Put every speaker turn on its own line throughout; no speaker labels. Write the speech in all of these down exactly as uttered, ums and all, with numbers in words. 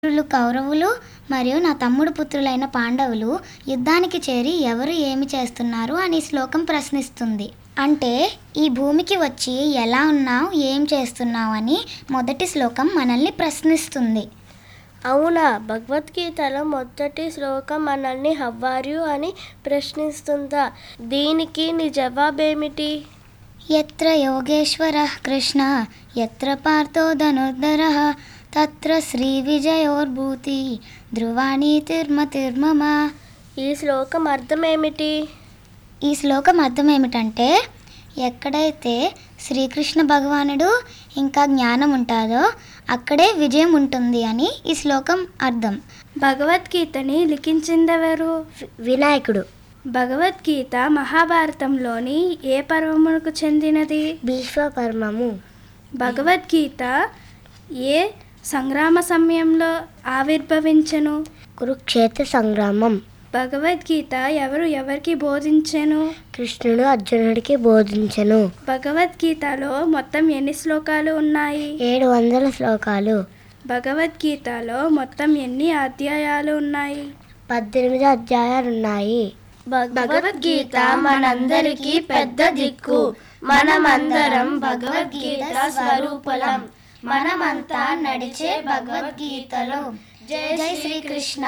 పుత్రులు కౌరవులు మరియు నా తమ్ముడు పుత్రులైన పాండవులు యుద్ధానికి చేరి ఎవరు ఏమి చేస్తున్నారు అని శ్లోకం ప్రశ్నిస్తుంది. అంటే ఈ భూమికి వచ్చి ఎలా ఉన్నావు, ఏం చేస్తున్నావు అని మొదటి శ్లోకం మనల్ని ప్రశ్నిస్తుంది.
అవునా? భగవద్గీతలో మొదటి శ్లోకం మనల్ని హవ్వార్యు అని ప్రశ్నిస్తుందా? దీనికి నీ జవాబేమిటి?
యత్ర యోగేశ్వరః కృష్ణ యత్ర పార్థో ధనుర్ధరః తత్ర శ్రీ విజయోర్భూతి ధ్రువాణీతిర్మతిర్మమ.
ఈ శ్లోకం అర్థం ఏమిటి?
ఈ శ్లోకం అర్థం ఏమిటంటే ఎక్కడైతే శ్రీకృష్ణ భగవానుడు ఇంకా జ్ఞానం ఉంటుందో అక్కడే విజయం ఉంటుంది అని ఈ శ్లోకం అర్థం.
భగవద్గీతని లిఖించిందెవరు?
వినాయకుడు.
భగవద్గీత మహాభారతంలోని ఏ పర్వమునకు చెందినది?
భీష్మపర్వము.
భగవద్గీత ఏ సంగ్రామ సమయంలో ఆవిర్భవించెను?
కురుక్షేత్ర సంగ్రామం.
భగవద్గీత ఎవరు ఎవరికి బోధించెను?
కృష్ణుడు అర్జునుడికి బోధించెను.
భగవద్గీతలో మొత్తం ఎన్ని శ్లోకాలు ఉన్నాయి?
ఏడు వందల శ్లోకాలు.
భగవద్గీతలో మొత్తం ఎన్ని అధ్యాయాలు ఉన్నాయి?
పద్దెనిమిది అధ్యాయాలున్నాయి.
భగవద్గీత మనందరికీ పెద్ద దిక్కు. మనమందరం భగవద్గీత స్వరూపులం. మనమంతా నడిచే భగవద్గీతలో. జై జై శ్రీకృష్ణ.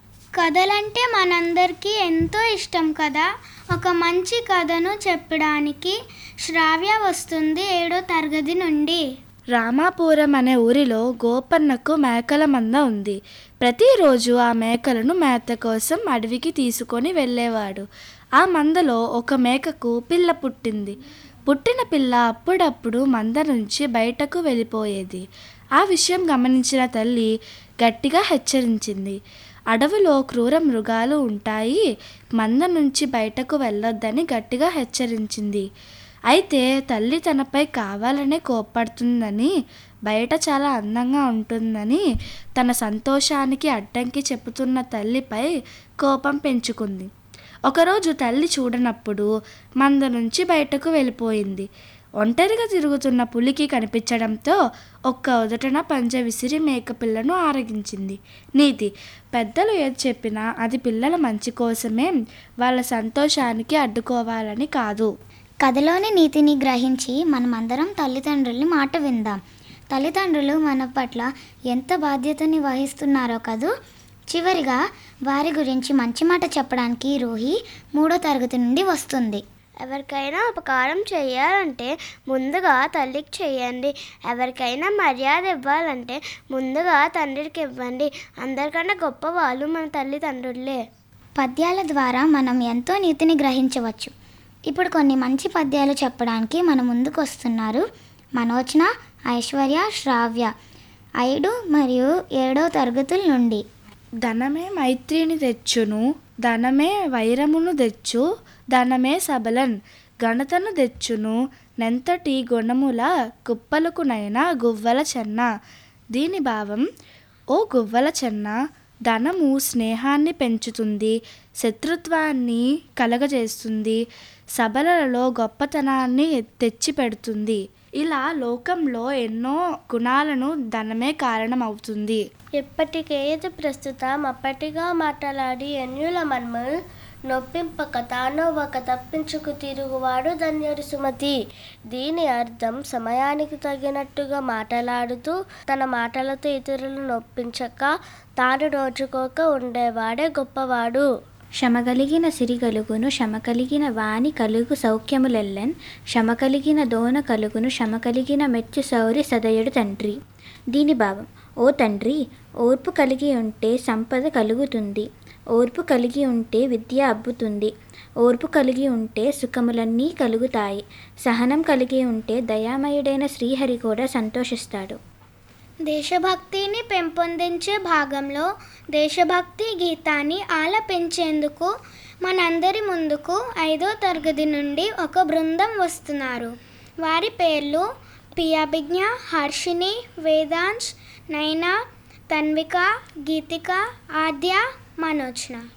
కథలంటే మనందరికీ ఎంతో ఇష్టం కదా. ఒక మంచి కథను చెప్పడానికి శ్రావ్య వస్తుంది ఏడో తరగతి నుండి.
రామాపురం అనే ఊరిలో గోపన్నకు మేకల మంద ఉంది. ప్రతిరోజు ఆ మేకలను మేత కోసం అడవికి తీసుకొని వెళ్ళేవాడు. ఆ మందలో ఒక మేకకు పిల్ల పుట్టింది. పుట్టిన పిల్ల అప్పుడప్పుడు మంద నుంచి బయటకు వెళ్ళిపోయేది. ఆ విషయం గమనించిన తల్లి గట్టిగా హెచ్చరించింది. అడవిలో క్రూర మృగాలు ఉంటాయి, మంద నుంచి బయటకు వెళ్ళొద్దని గట్టిగా హెచ్చరించింది. అయితే తల్లి తనపై కావాలనే కోప్పడుతుందని, బయట చాలా అందంగా ఉంటుందని తన సంతోషానికి అడ్డంకి చెప్పుతున్న తల్లిపై కోపం పెంచుకుంది. ఒకరోజు తల్లి చూడనప్పుడు మంద నుంచి బయటకు వెళ్ళిపోయింది. ఒంటరిగా తిరుగుతున్న పులికి కనిపించడంతో ఒక్క ఉదటన పంజ విసిరి మేకపిల్లను ఆరగించింది. నీతి: పెద్దలు ఏది చెప్పినా అది పిల్లల మంచి కోసమే, వాళ్ళ సంతోషానికి అడ్డుకోవాలని కాదు.
కథలోని నీతిని గ్రహించి మనమందరం తల్లిదండ్రుల్ని మాట విందాం. తల్లిదండ్రులు మన పట్ల ఎంత బాధ్యతని వహిస్తున్నారో కదూ. చివరిగా వారి గురించి మంచి మాట చెప్పడానికి రూహి మూడో తరగతి నుండి వస్తుంది.
ఎవరికైనా ఉపకారం చేయాలంటే ముందుగా తల్లికి చేయండి. ఎవరికైనా మర్యాద ఇవ్వాలంటే ముందుగా తండ్రికి ఇవ్వండి. అందరికన్నా గొప్ప వాళ్ళు మన తల్లిదండ్రులే.
పద్యాల ద్వారా మనం ఎంతో నీతిని గ్రహించవచ్చు. ఇప్పుడు కొన్ని మంచి పద్యాలు చెప్పడానికి మన ముందుకు వస్తున్నారు మనోజ్న, ఐశ్వర్య, శ్రావ్య. ఐదు మరియు ఏడో తరగతుల నుండి.
ధనమే మైత్రిని తెచ్చును, ధనమే వైరమును తెచ్చు, ధనమే సబలన్ ఘనతను తెచ్చును, నెంతటి గుణముల కుప్పలకునైనా గువ్వల చెన్న. దీని భావం: ఓ గువ్వల చెన్న, ధనము స్నేహాన్ని పెంచుతుంది, శత్రుత్వాన్ని కలగజేస్తుంది, సబలలో గొప్పతనాన్ని తెచ్చి పెడుతుంది. ఇలా లోకంలో ఎన్నో గుణాలను ధనమే కారణమవుతుంది.
ఎప్పటికేది ప్రస్తుతం అప్పటిగా మాట్లాడి ఎన్యుల మన్మల్ నొప్పింపక తాను ఒక తప్పించుకు తిరుగువాడు ధన్యుడు సుమతి. దీని అర్థం సమయానికి తగినట్టుగా మాట్లాడుతూ తన మాటలతో ఇతరులను నొప్పించక తాను నోచుకోక ఉండేవాడే గొప్పవాడు.
శమగలిగిన సిరి కలుగును శమకలిగిన వాణి కలుగు సౌఖ్యములెల్లన్ శమకలిగిన దోన కలుగును శమకలిగిన మెచ్చు సౌరి సదయుడు తండ్రి. దీని భావం: ఓ తండ్రి, ఓర్పు కలిగి ఉంటే సంపద కలుగుతుంది, ఓర్పు కలిగి ఉంటే విద్య అబ్బుతుంది, ఓర్పు కలిగి ఉంటే సుఖములన్నీ కలుగుతాయి, సహనం కలిగి ఉంటే దయామయుడైన శ్రీహరి కూడా సంతోషిస్తాడు.
దేశభక్తిని పెంపొందించే భాగంలో దేశభక్తి గీతాన్ని ఆలపించేందుకు మనందరి ముందుకు ఐదో తరగతి నుండి ఒక బృందం వస్తున్నారు. వారి పేర్లు పియాభిజ్ఞ, హర్షిని, వేదాంశ్, నైనా, తన్విక, గీతిక, ఆద్య, మనోజ్న.